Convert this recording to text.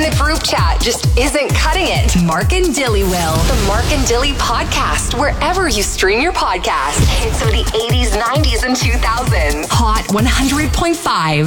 the group chat just isn't cutting it. Mark and Dilly will. The Mark and Dilly podcast, wherever you stream your podcast. Hits of the 80s, 90s, and 2000s. Hot 100.5.